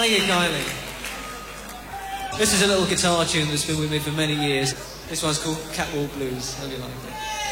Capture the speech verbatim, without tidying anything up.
you, Kylie. This is a little guitar tune that's been with me for many years. This one's called Catwalk Blues. Hope you like it.